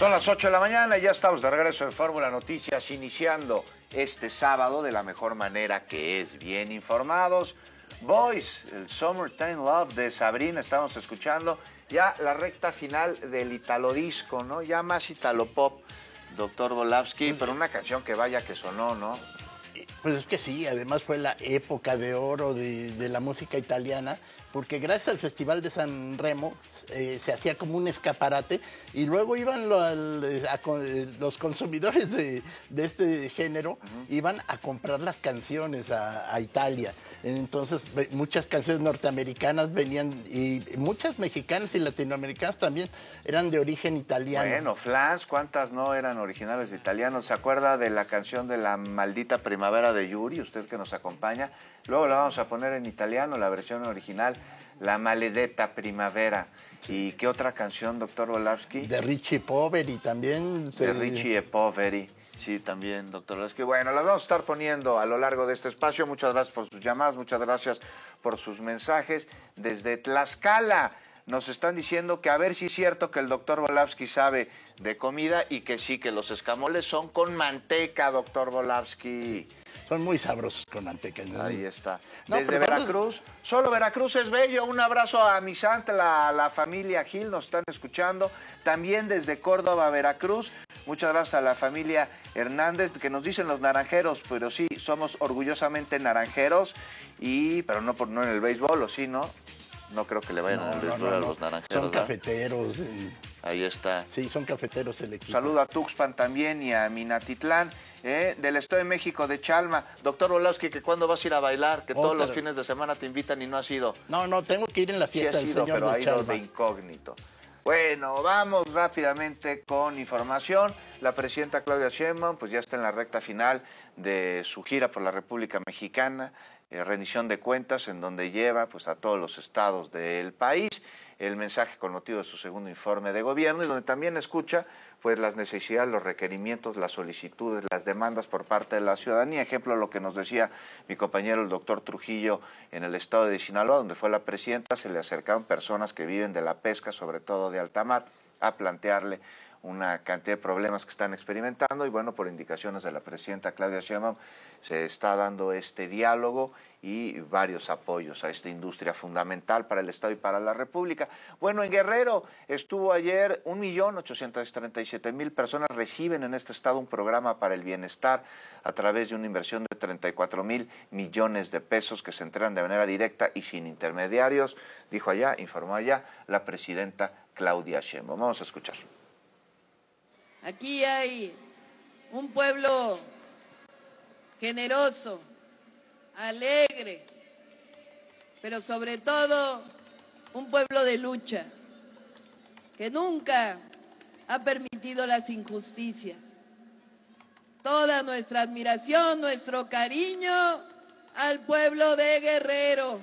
Son las 8 de la mañana y ya estamos de regreso en Fórmula Noticias, iniciando este sábado de la mejor manera, que es bien informados. Boys, el Summertime Love de Sabrina, estamos escuchando ya la recta final del Italo Disco, ¿no? Ya más Italo Pop, Dr. Volavsky, pero una canción que vaya que sonó, ¿no? Pues es que sí, además fue la época de oro de la música italiana, porque gracias al Festival de San Remo se hacía como un escaparate y luego iban los consumidores de este género, iban a comprar las canciones a Italia. Entonces muchas canciones norteamericanas venían, y muchas mexicanas y latinoamericanas también eran de origen italiano. Bueno, Flans, ¿cuántas no eran originales de italianos? ¿Se acuerda de la canción de La Maldita Primavera de Yuri, usted que nos acompaña? Luego la vamos a poner en italiano, la versión original, La Maledetta Primavera. ¿Y qué otra canción, doctor Volavsky? De Ricci Poveri también. De Ricci Poveri, sí, también, doctor Volavsky. Bueno, las vamos a estar poniendo a lo largo de este espacio. Muchas gracias por sus llamadas, muchas gracias por sus mensajes. Desde Tlaxcala nos están diciendo que a ver si es cierto que el doctor Volavsky sabe de comida y que sí, que los escamoles son con manteca, doctor Volavsky. Son muy sabrosos con manteca, ¿no? Ahí está. No, desde Veracruz, solo Veracruz es bello. Un abrazo a mi santa, la familia Gil, nos están escuchando. También desde Córdoba, Veracruz. Muchas gracias a la familia Hernández, que nos dicen los naranjeros, pero sí, somos orgullosamente naranjeros, pero no en el béisbol, ¿o sí, no? No creo que le vayan al béisbol a los naranjeros. Son cafeteros. Ahí está. Sí, son cafeteros el equipo. Saludo a Tuxpan también y a Minatitlán, del Estado de México, de Chalma. Doctor Volavsky, que cuándo vas a ir a bailar, que todos los fines de semana te invitan y no has ido. No, tengo que ir en la fiesta del señor pero de ha ido Chalma. de incógnito. Bueno, vamos rápidamente con información. La presidenta Claudia Sheinbaum pues ya está en la recta final de su gira por la República Mexicana, rendición de cuentas, en donde lleva pues a todos los estados del país el mensaje con motivo de su segundo informe de gobierno, y donde también escucha pues las necesidades, los requerimientos, las solicitudes, las demandas por parte de la ciudadanía. Ejemplo, lo que nos decía mi compañero el doctor Trujillo en el estado de Sinaloa, donde fue la presidenta, se le acercaron personas que viven de la pesca, sobre todo de alta mar, a plantearle una cantidad de problemas que están experimentando, y bueno, por indicaciones de la presidenta Claudia Sheinbaum se está dando este diálogo y varios apoyos a esta industria fundamental para el Estado y para la República. Bueno, en Guerrero estuvo ayer 1.837.000 personas reciben en este estado un programa para el bienestar a través de una inversión de 34.000 millones de pesos que se entregan de manera directa y sin intermediarios, informó allá la presidenta Claudia Sheinbaum. Vamos a escuchar. Aquí hay un pueblo generoso, alegre, pero sobre todo un pueblo de lucha, que nunca ha permitido las injusticias. Toda nuestra admiración, nuestro cariño al pueblo de Guerrero.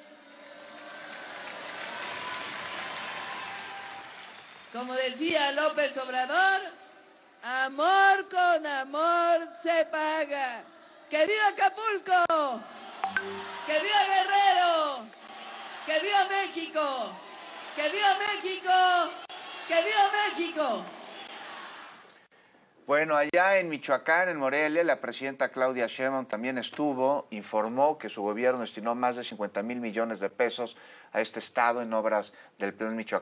Como decía López Obrador, amor con amor se paga. ¡Que viva Acapulco! ¡Que viva Guerrero! ¡Que viva México! ¡Que viva México! ¡Que viva México! Bueno, allá en Michoacán, en Morelia, la presidenta Claudia Sheinbaum también informó que su gobierno destinó más de 50.000 millones de pesos a este estado en obras del Plan Michoacán